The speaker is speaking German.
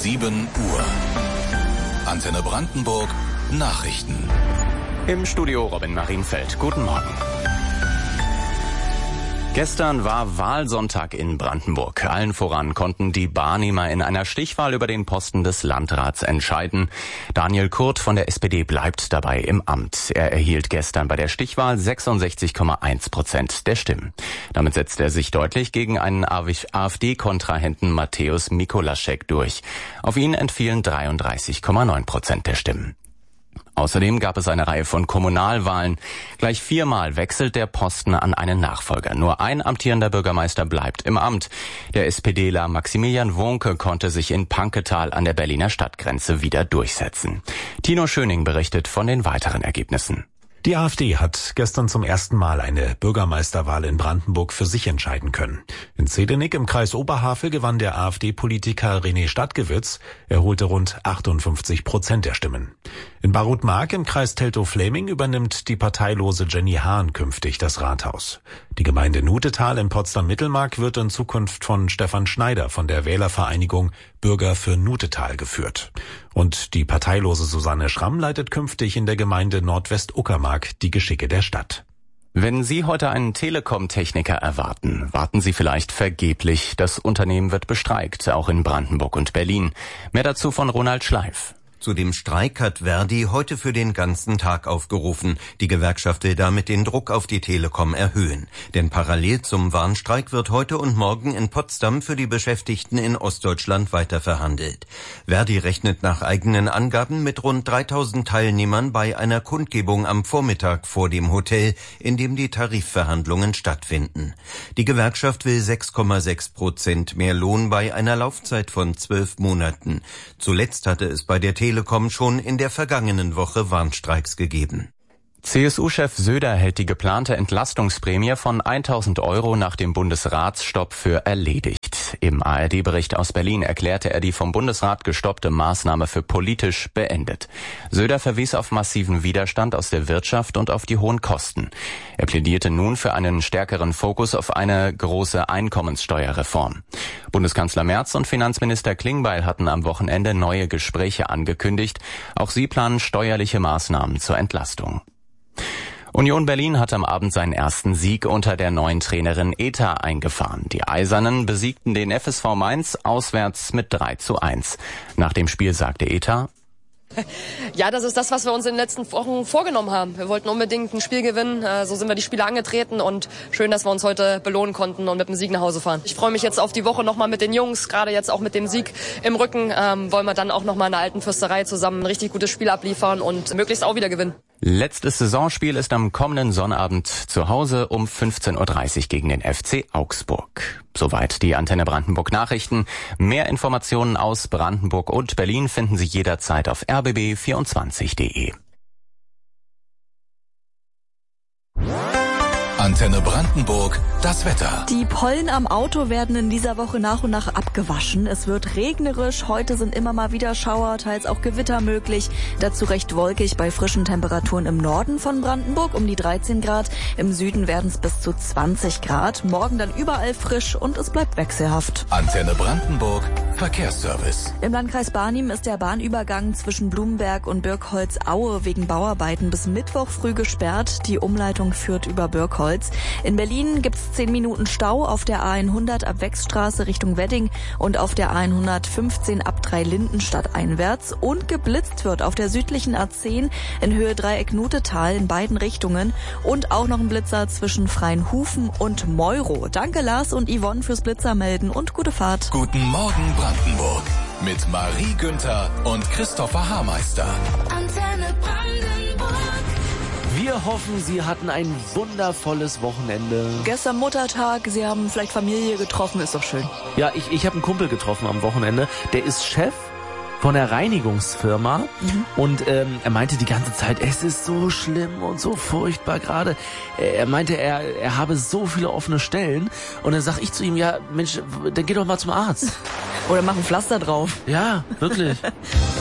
7 Uhr. Antenne Brandenburg Nachrichten. Im Studio Robin Marienfeld. Guten Morgen. Gestern war Wahlsonntag in Brandenburg. Allen voran konnten die Barnimer in einer Stichwahl über den Posten des Landrats entscheiden. Daniel Kurt von der SPD bleibt dabei im Amt. Er erhielt gestern bei der Stichwahl 66,1% der Stimmen. Damit setzt er sich deutlich gegen einen AfD-Kontrahenten Mateusz Mikolaschek durch. Auf ihn entfielen 33,9% der Stimmen. Außerdem gab es eine Reihe von Kommunalwahlen. Gleich 4-mal wechselt der Posten an einen Nachfolger. Nur ein amtierender Bürgermeister bleibt im Amt. Der SPDler Maximilian Wonke konnte sich in Panketal an der Berliner Stadtgrenze wieder durchsetzen. Tino Schöning berichtet von den weiteren Ergebnissen. Die AfD hat gestern zum ersten Mal eine Bürgermeisterwahl in Brandenburg für sich entscheiden können. In Zehdenick im Kreis Oberhavel gewann der AfD-Politiker René Stadtgewitz. Er holte rund 58% der Stimmen. In Barut-Mark im Kreis Teltow-Fläming übernimmt die parteilose Jenny Hahn künftig das Rathaus. Die Gemeinde Nutetal in Potsdam-Mittelmark wird in Zukunft von Stefan Schneider von der Wählervereinigung Bürger für Nutetal geführt. Und die parteilose Susanne Schramm leitet künftig in der Gemeinde Nordwest-Uckermark die Geschicke der Stadt. Wenn Sie heute einen Telekom-Techniker erwarten, warten Sie vielleicht vergeblich. Das Unternehmen wird bestreikt, auch in Brandenburg und Berlin. Mehr dazu von Ronald Schleif. Zu dem Streik hat Verdi heute für den ganzen Tag aufgerufen. Die Gewerkschaft will damit den Druck auf die Telekom erhöhen. Denn parallel zum Warnstreik wird heute und morgen in Potsdam für die Beschäftigten in Ostdeutschland weiter verhandelt. Verdi rechnet nach eigenen Angaben mit rund 3000 Teilnehmern bei einer Kundgebung am Vormittag vor dem Hotel, in dem die Tarifverhandlungen stattfinden. Die Gewerkschaft will 6,6% mehr Lohn bei einer Laufzeit von 12 Monaten. Zuletzt hatte es bei der Telekom schon in der vergangenen Woche Warnstreiks gegeben. CSU-Chef Söder hält die geplante Entlastungsprämie von 1.000 € nach dem Bundesratsstopp für erledigt. Im ARD-Bericht aus Berlin erklärte er die vom Bundesrat gestoppte Maßnahme für politisch beendet. Söder verwies auf massiven Widerstand aus der Wirtschaft und auf die hohen Kosten. Er plädierte nun für einen stärkeren Fokus auf eine große Einkommenssteuerreform. Bundeskanzler Merz und Finanzminister Klingbeil hatten am Wochenende neue Gespräche angekündigt. Auch sie planen steuerliche Maßnahmen zur Entlastung. Union Berlin hat am Abend seinen ersten Sieg unter der neuen Trainerin Eta eingefahren. Die Eisernen besiegten den FSV Mainz auswärts mit 3:1. Nach dem Spiel sagte Eta: Ja, das ist das, was wir uns in den letzten Wochen vorgenommen haben. Wir wollten unbedingt ein Spiel gewinnen, so sind wir die Spiele angetreten und schön, dass wir uns heute belohnen konnten und mit dem Sieg nach Hause fahren. Ich freue mich jetzt auf die Woche nochmal mit den Jungs, gerade jetzt auch mit dem Sieg im Rücken, wollen wir dann auch nochmal in der alten Fürsterei zusammen ein richtig gutes Spiel abliefern und möglichst auch wieder gewinnen. Letztes Saisonspiel ist am kommenden Sonnabend zu Hause um 15:30 Uhr gegen den FC Augsburg. Soweit die Antenne Brandenburg Nachrichten. Mehr Informationen aus Brandenburg und Berlin finden Sie jederzeit auf rbb24.de. Antenne Brandenburg, das Wetter. Die Pollen am Auto werden in dieser Woche nach und nach abgewaschen. Es wird regnerisch. Heute sind immer mal wieder Schauer, teils auch Gewitter möglich. Dazu recht wolkig bei frischen Temperaturen im Norden von Brandenburg um die 13 Grad. Im Süden werden es bis zu 20 Grad. Morgen dann überall frisch und es bleibt wechselhaft. Antenne Brandenburg, Verkehrsservice. Im Landkreis Barnim ist der Bahnübergang zwischen Blumenberg und Birkholz-Aue wegen Bauarbeiten bis Mittwoch früh gesperrt. Die Umleitung führt über Birkholz. In Berlin gibt's 10 Minuten Stau auf der A100 ab Wechstraße Richtung Wedding und auf der A115 ab Dreilindenstadt einwärts. Und geblitzt wird auf der südlichen A10 in Höhe Dreieck Nutetal in beiden Richtungen. Und auch noch ein Blitzer zwischen Freienhufen und Meuro. Danke Lars und Yvonne fürs Blitzermelden und gute Fahrt. Guten Morgen Brandenburg mit Marie Günther und Christopher Haarmeister. Antenne Brandenburg. Wir hoffen, Sie hatten ein wundervolles Wochenende. Gestern Muttertag, Sie haben vielleicht Familie getroffen, ist doch schön. Ja, ich habe einen Kumpel getroffen am Wochenende. Der ist Chef von der Reinigungsfirma und er meinte die ganze Zeit, es ist so schlimm und so furchtbar gerade. Er meinte, er habe so viele offene Stellen und dann sag ich zu ihm, ja Mensch, dann geh doch mal zum Arzt. Oder mach ein Pflaster drauf. Ja, wirklich.